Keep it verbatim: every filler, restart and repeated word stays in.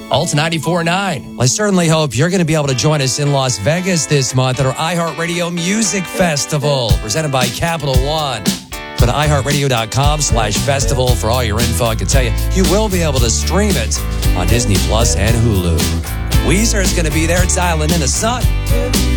Alt ninety-four point nine. Well, I certainly hope you're going to be able to join us in Las Vegas this month at our iHeartRadio Music Festival, presented by Capital One. Go to iHeartRadio.com slash festival for all your info. I can tell you, you will be able to stream it on Disney Plus and Hulu. Weezer is going to be there. It's Island in the Sun.